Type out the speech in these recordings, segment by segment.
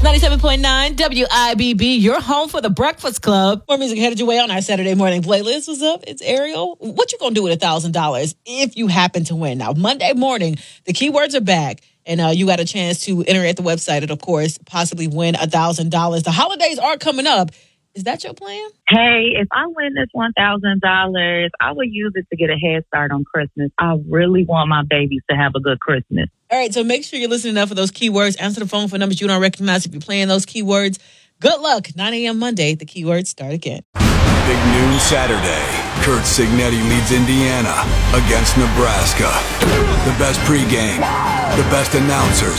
97.9 WIBB, your home for the Breakfast Club. More music headed your way on our Saturday morning playlist. What's up? It's Ariel. What you gonna do with $1,000 if you happen to win? Now, Monday morning, the keywords are back, and you got a chance to enter at the website and, of course, possibly win $1,000. The holidays are coming up. Is that your plan? Hey, if I win this $1,000, I would use it to get a head start on Christmas. I really want my babies to have a good Christmas. All right, so make sure you're listening up for those keywords. Answer the phone for numbers you don't recognize if you're playing those keywords. Good luck. 9 a.m. Monday, the keywords start again. Big noon Saturday. Kurt Signetti leads Indiana against Nebraska. The best pregame, the best announcers.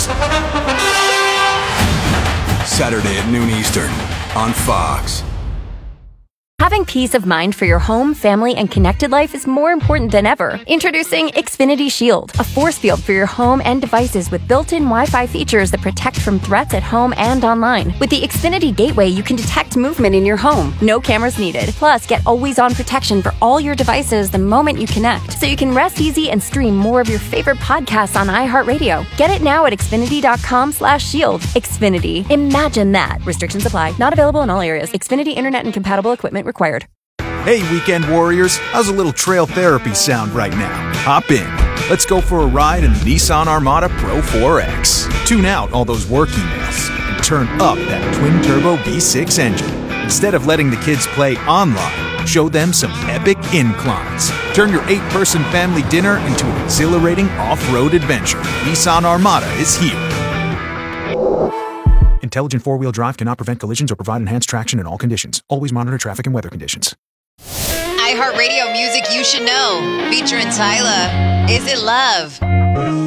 Saturday at noon Eastern on Fox. Having peace of mind for your home, family, and connected life is more important than ever. Introducing Xfinity Shield, a force field for your home and devices with built-in Wi-Fi features that protect from threats at home and online. With the Xfinity Gateway, you can detect movement in your home. No cameras needed. Plus, get always-on protection for all your devices the moment you connect, so you can rest easy and stream more of your favorite podcasts on iHeartRadio. Get it now at Xfinity.com/shield. Xfinity. Imagine that. Restrictions apply. Not available in all areas. Xfinity Internet and compatible equipment required. Hey, weekend warriors, how's a little trail therapy sound right now? Hop in. Let's go for a ride in the Nissan Armada Pro 4X. Tune out all those work emails and turn up that twin-turbo V6 engine. Instead of letting the kids play online, show them some epic inclines. Turn your 8-person family dinner into an exhilarating off-road adventure. Nissan Armada is here. Intelligent four-wheel drive cannot prevent collisions or provide enhanced traction in all conditions. Always monitor traffic and weather conditions. iHeartRadio music you should know. Featuring Tyla. Is It Love?